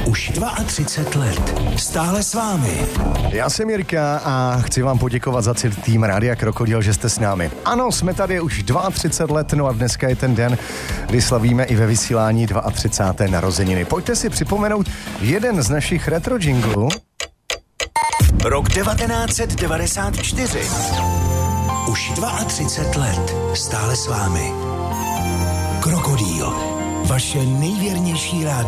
Už 32 let. Stále s vámi. Já jsem Jirka a chci vám poděkovat za celý tým Rádia Krokodil, že jste s námi. Ano, jsme tady už 32 let, no a dneska je ten den, kdy slavíme i ve vysílání 32. narozeniny. Pojďte si připomenout jeden z našich retro jinglů. Rok 1994. Už 32 let. Stále s vámi. Krokodil. Vaše nejvěrnější rádio.